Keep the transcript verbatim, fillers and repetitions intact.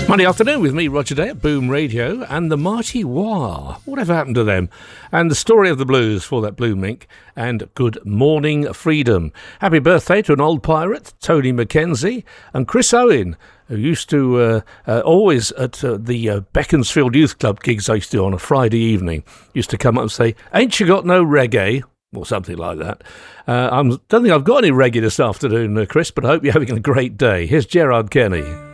Monday afternoon with me, Roger Day, at Boom Radio, and the Mighty Wah. Whatever happened to them? And the story of the blues for that Blue Mink, and Good Morning Freedom. Happy birthday to an old pirate, Tony Mackenzie, and Chris Owen, who used to uh, uh, always at uh, the uh, Beaconsfield Youth Club gigs I used to do on a Friday evening, used to come up and say, "Ain't you got no reggae?" Or something like that. Uh, I don't think I've got any reggae this afternoon, uh, Chris, but I hope you're having a great day. Here's Gerard Kenny.